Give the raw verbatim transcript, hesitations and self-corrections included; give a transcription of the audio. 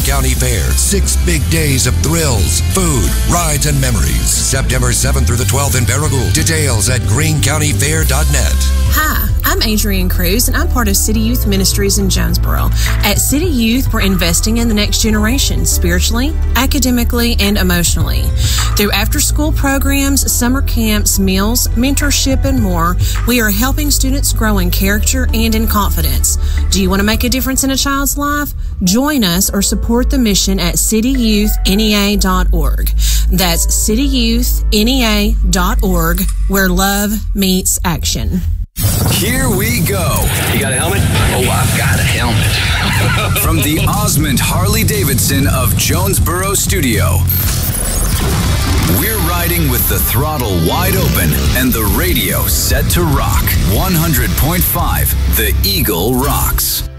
County Fair. Six big days of thrills, food, rides, and memories. September seventh through the twelfth in Paragould. Details at green county fair dot net. Hi, I'm Adrienne Cruz, and I'm part of City Youth Ministries in Jonesboro. At City Youth, we're investing in the next generation, spiritually, academically, and emotionally. Through after-school programs, summer camps, meals, mentorship, and more, we are helping students grow in character and in confidence. Do you want to make a difference in a child's life? Join us or support the mission at city youth N E A dot org. That's city youth N E A dot org, where love meets action. Here we go. You got a helmet? Oh, I've got a helmet. From the Osmond Harley-Davidson of Jonesboro Studio, we're riding with the throttle wide open and the radio set to rock. one hundred point five, The Eagle rocks.